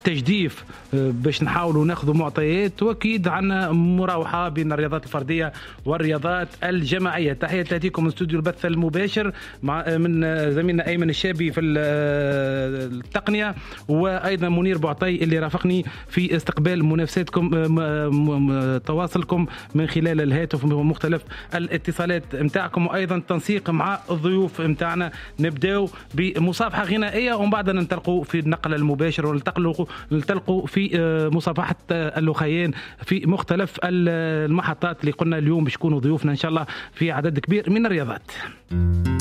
تجديف باش نحاولوا ناخذوا معطيات، واكيد عندنا مراوحه بين الرياضات الفرديه والرياضات الجماعيه. تحياتي لكم من استوديو البث المباشر من زميلنا ايمن الشابي في التقنيه، وايضا منير بوعطي اللي رافقني في استقبال منافساتكم تواصلكم من خلال الهاتف ومختلف الاتصالات نتاعكم، وايضا التنسيق مع الضيوف نتاعنا. نبداو بمصافحه غنائيه ومن بعد ننطلقوا في النقل المباشر ونلتقوا في مصافحة اللوخيين في مختلف المحطات اللي قلنا اليوم باش يكونوا ضيوفنا إن شاء الله في عدد كبير من الرياضات.